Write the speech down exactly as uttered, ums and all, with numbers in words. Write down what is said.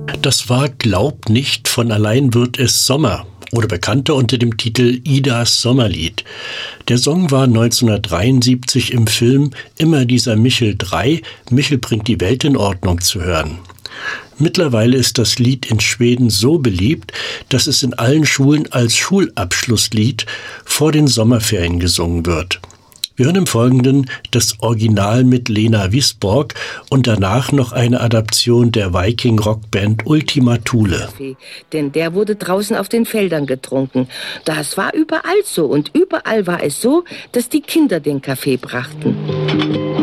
Das war Glaub nicht, von allein wird es Sommer oder bekannter unter dem Titel Idas Sommerlied. Der Song war neunzehnhundertdreiundsiebzig im Film Immer dieser Michel drei, Michel bringt die Welt in Ordnung zu hören. Mittlerweile ist das Lied in Schweden so beliebt, dass es in allen Schulen als Schulabschlusslied vor den Sommerferien gesungen wird. Wir hören im Folgenden das Original mit Lena Wisborg und danach noch eine Adaption der Viking-Rockband Ultima Thule. Denn der wurde draußen auf den Feldern getrunken. Das war überall so und überall war es so, dass die Kinder den Kaffee brachten.